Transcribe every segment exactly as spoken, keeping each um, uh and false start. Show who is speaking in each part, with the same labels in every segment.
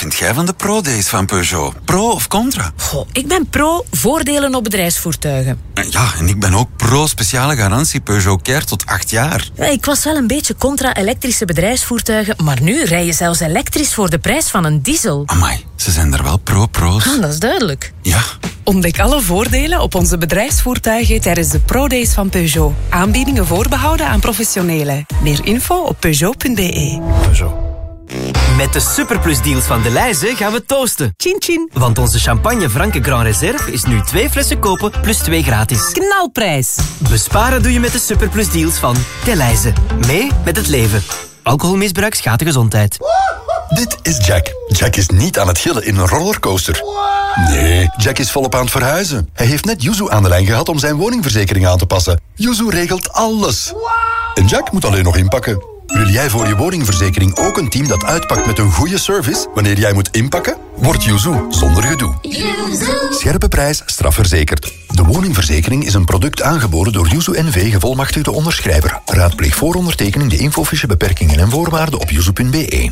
Speaker 1: vind jij van de Pro-days van Peugeot? Pro of contra?
Speaker 2: Goh, ik ben pro voordelen op bedrijfsvoertuigen.
Speaker 1: Ja, en ik ben ook pro speciale garantie Peugeot Care tot acht jaar.
Speaker 2: Ja, ik was wel een beetje contra elektrische bedrijfsvoertuigen, maar nu rij je zelfs elektrisch voor de prijs van een diesel.
Speaker 1: Amai, ze zijn er wel pro-pro's.
Speaker 2: Ah, dat is duidelijk.
Speaker 1: Ja.
Speaker 3: Ontdek alle voordelen op onze bedrijfsvoertuigen tijdens de Pro-days van Peugeot. Aanbiedingen voorbehouden aan professionelen. Meer info op peugeot punt b e.
Speaker 4: Peugeot. Met de superplusdeals van Delhaize gaan we toosten.
Speaker 3: Chin chin.
Speaker 4: Want onze champagne Franke Grand Reserve is nu twee flessen kopen plus twee gratis.
Speaker 3: Knalprijs.
Speaker 4: Besparen doe je met de superplusdeals van Delhaize. Mee met het leven. Alcoholmisbruik schaadt de gezondheid.
Speaker 5: Dit is Jack. Jack is niet aan het gillen in een rollercoaster. Nee, Jack is volop aan het verhuizen. Hij heeft net Yuzu aan de lijn gehad om zijn woningverzekering aan te passen. Yuzu regelt alles. En Jack moet alleen nog inpakken. Wil jij voor je woningverzekering ook een team dat uitpakt met een goede service wanneer jij moet inpakken? Word Yuzu zonder gedoe. Scherpe prijs, strafverzekerd. De woningverzekering is een product aangeboden door Yuzu N V gevolmachtigde onderschrijver. Raadpleeg voor ondertekening de infofiche beperkingen en voorwaarden op yuzu punt b e.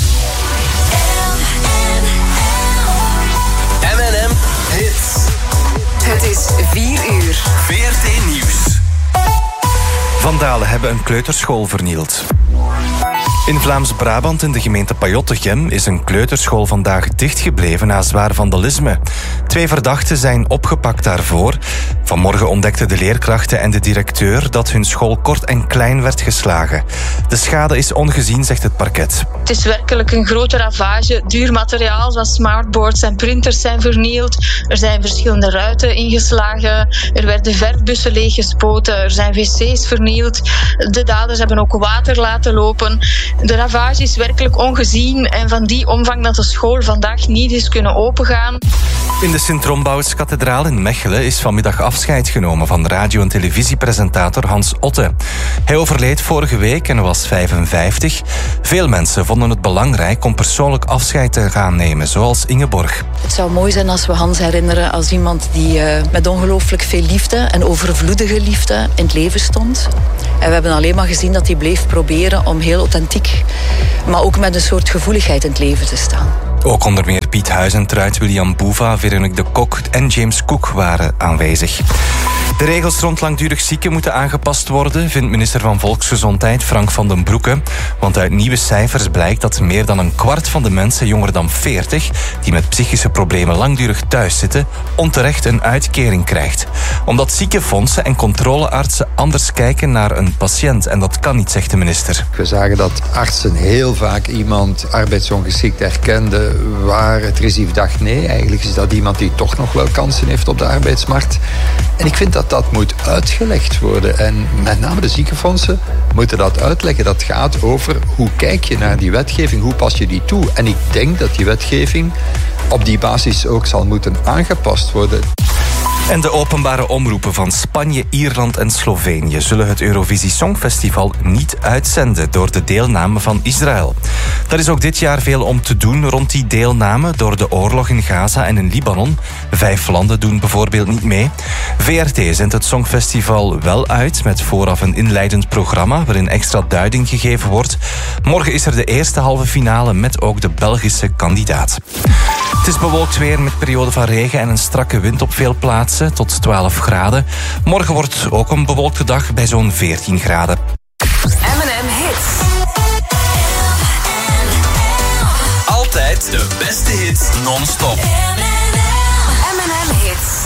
Speaker 6: M en M Hits.
Speaker 3: Het is vier uur.
Speaker 6: V R T Nieuws.
Speaker 7: Vandalen hebben een kleuterschool vernield. In Vlaams-Brabant in de gemeente Pajottegem is een kleuterschool vandaag dichtgebleven na zwaar vandalisme. Twee verdachten zijn opgepakt daarvoor. Vanmorgen ontdekten de leerkrachten en de directeur dat hun school kort en klein werd geslagen. De schade is ongezien, zegt het parket.
Speaker 8: Het is werkelijk een grote ravage. Duur materiaal zoals smartboards en printers zijn vernield. Er zijn verschillende ruiten ingeslagen. Er werden verfbussen leeggespoten. Er zijn wc's vernield. De daders hebben ook water laten lopen. De ravage is werkelijk ongezien en van die omvang dat de school vandaag niet is kunnen opengaan.
Speaker 7: In de Sint-Trombouwskathedraal in Mechelen is vanmiddag afscheid genomen van radio- en televisiepresentator Hans Otte. Hij overleed vorige week en was vijfenvijftig. Veel mensen vonden het belangrijk om persoonlijk afscheid te gaan nemen, zoals Ingeborg.
Speaker 9: Het zou mooi zijn als we Hans herinneren als iemand die uh, met ongelooflijk veel liefde en overvloedige liefde in het leven stond. En we hebben alleen maar gezien dat hij bleef proberen om heel authentiek, maar ook met een soort gevoeligheid in het leven te staan.
Speaker 7: Ook onder meer Piet Huizentruid, William Boeva, Veronique de Kok en James Cook waren aanwezig. De regels rond langdurig zieken moeten aangepast worden, vindt minister van Volksgezondheid Frank van den Broeke. Want uit nieuwe cijfers blijkt dat meer dan een kwart van de mensen jonger dan veertig... die met psychische problemen langdurig thuis zitten, onterecht een uitkering krijgt. Omdat ziekenfondsen en controleartsen anders kijken naar een patiënt. En dat kan niet, zegt de minister.
Speaker 10: We zagen dat artsen heel vaak iemand arbeidsongeschikt erkenden waar het recidief dacht nee, eigenlijk is dat iemand die toch nog wel kansen heeft op de arbeidsmarkt. En ik vind dat dat moet uitgelegd worden. En met name de ziekenfondsen moeten dat uitleggen. Dat gaat over hoe kijk je naar die wetgeving, hoe pas je die toe. En ik denk dat die wetgeving op die basis ook zal moeten aangepast worden.
Speaker 7: En de openbare omroepen van Spanje, Ierland en Slovenië zullen het Eurovisie Songfestival niet uitzenden door de deelname van Israël. Er is ook dit jaar veel om te doen rond die deelname door de oorlog in Gaza en in Libanon. Vijf landen doen bijvoorbeeld niet mee. V R T zendt het Songfestival wel uit met vooraf een inleidend programma waarin extra duiding gegeven wordt. Morgen is er de eerste halve finale met ook de Belgische kandidaat. Het is bewolkt weer met periode van regen en een strakke wind op veel plaatsen tot twaalf graden. Morgen wordt ook een bewolkte dag bij zo'n veertien graden.
Speaker 6: M en M Hits. Altijd de beste hits non-stop.